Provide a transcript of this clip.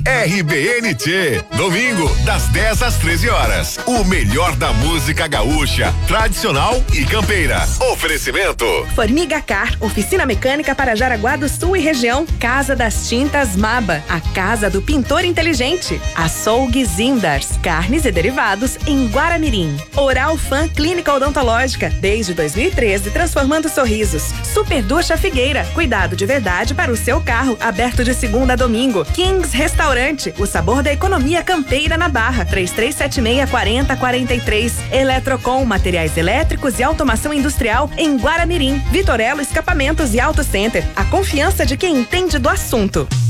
RBNT, domingo, das 10 às 13 horas. O melhor da música gaúcha, tradicional e campeira. Oferecimento. Formiga Car, oficina mecânica para Jaraguá do Sul e região. Casa das Tintas Maba, a casa do pintor inteligente. Açougue Zindars, carnes e derivados em Guaramirim. Oral Fan Clínica Odontológica, desde 2013, transformando sorrisos. Super Ducha Figueira, cuidado de verdade para o seu carro, aberto de segunda a domingo. Kings Restaurante, o sabor da economia campeira na Barra, 3376-4043. Eletrocom, materiais elétricos e automação industrial em Guaramirim. Vitorello Escapamentos e Auto Center, a confiança de quem entende do assunto.